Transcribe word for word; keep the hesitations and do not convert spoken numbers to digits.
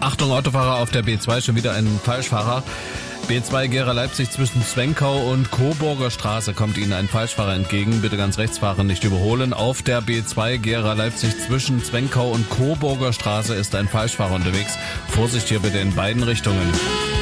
Achtung, Autofahrer auf der B zwei, schon wieder ein Falschfahrer. B zwei Gera Leipzig zwischen Zwenkau und Coburger Straße kommt Ihnen ein Falschfahrer entgegen. Bitte ganz rechts fahren, nicht überholen. Auf der B zwei Gera Leipzig zwischen Zwenkau und Coburger Straße ist ein Falschfahrer unterwegs. Vorsicht hier bitte in beiden Richtungen.